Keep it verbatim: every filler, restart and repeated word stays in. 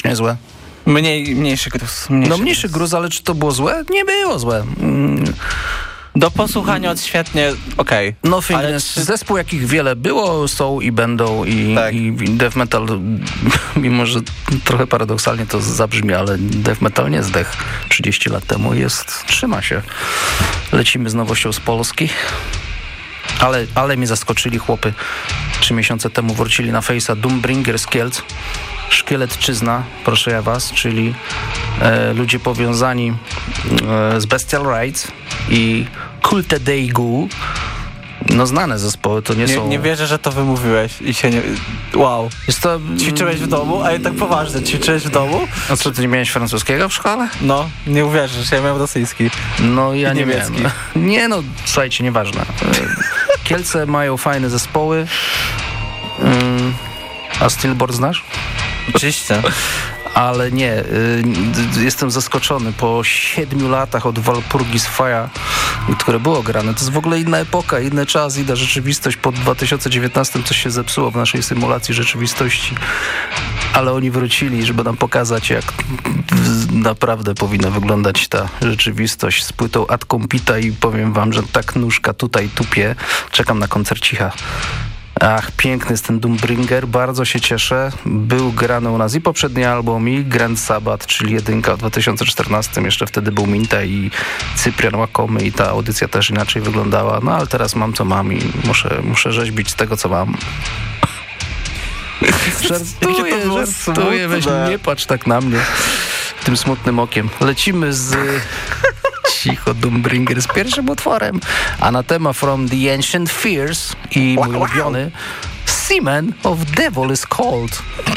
też niezłe. Mniej, mniejszy gruz. Mniejszy No mniejszy gruz. gruz, ale czy to było złe? Nie było złe. Mm. Do posłuchania od świetnie, okej. Okay. No Fitness, czy... zespół jakich wiele było, są i będą i, tak. i death metal, mimo że trochę paradoksalnie to zabrzmi, ale death metal nie zdech trzydzieści lat temu, jest, trzyma się. Lecimy z nowością z Polski, ale, ale mnie zaskoczyli chłopy. Trzy miesiące temu wrócili na Face'a Doombringer z Kielc, Szkieletczyzna, proszę ja was, czyli e, ludzie powiązani e, z Bestial Rights i Culte Dei Ghoul. No znane zespoły, to nie, nie są... Nie wierzę, że to wymówiłeś i się nie... Wow. Jest to... Ćwiczyłeś w domu? A ja tak poważnie, ćwiczyłeś w domu? A co, ty nie miałeś francuskiego w szkole? No, nie uwierzysz, ja miałem rosyjski. No ja I nie niemiecki. miałem. Nie no, słuchajcie, nieważne. Kielce mają fajne zespoły. Um, a Stillborn znasz? Oczywiście. Ale nie, y, jestem zaskoczony po siedmiu latach od Walpurgis Fire, które było grane. To jest w ogóle inna epoka, inny czas, inna rzeczywistość. Po dwa tysiące dziewiętnastym coś się zepsuło w naszej symulacji rzeczywistości, ale oni wrócili, żeby nam pokazać, jak naprawdę powinna wyglądać ta rzeczywistość z płytą Ad Compita i powiem wam, że tak nóżka tutaj tupie. Czekam na koncercicha. Ach, piękny jest ten Doombringer, bardzo się cieszę. Był grany u nas i poprzedni album, i Grand Sabbath, czyli jedynka w dwa tysiące czternastym. Jeszcze wtedy był Minta i Cyprian Łakomy i ta audycja też inaczej wyglądała. No ale teraz mam co mam i muszę, muszę rzeźbić z tego, co mam. Żartuję, żartuję, weź nie patrz tak na mnie tym smutnym okiem. Lecimy z... Cicho, Doombringer z pierwszym utworem. Anatema from the Ancient Fears i mój ulubiony Seaman of Devil is Cold.